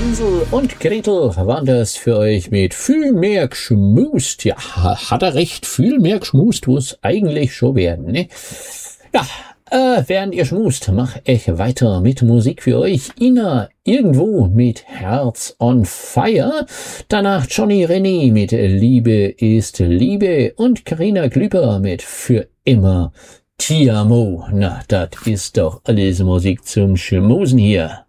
Hänsel und Gretel waren das für euch mit viel mehr geschmust. Ja, hat er recht, viel mehr geschmust muss eigentlich schon werden, ne? Ja, während ihr schmust, mach ich weiter mit Musik für euch. Ina irgendwo mit Herz on Fire. Danach Johnny René mit Liebe ist Liebe und Carina Glüber mit Für immer Ti amo. Na, das ist doch alles Musik zum Schmusen hier.